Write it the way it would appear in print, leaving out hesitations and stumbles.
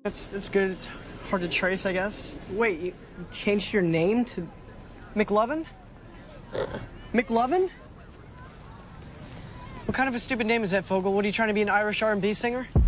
That's good. It's hard to trace, I guess. Wait, you changed your name to McLovin? McLovin? What kind of a stupid name is that, Fogel? What, are you trying to be an Irish R&B singer?